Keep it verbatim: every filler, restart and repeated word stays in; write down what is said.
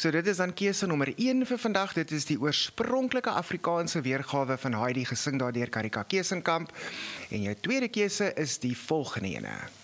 So dit is dan keuse nommer een vir vandag. Dit is die oorspronklike Afrikaanse weergawe van Heidi gesing daar deur Karika Keesenkamp. En jou tweede keuse is die volgende ene.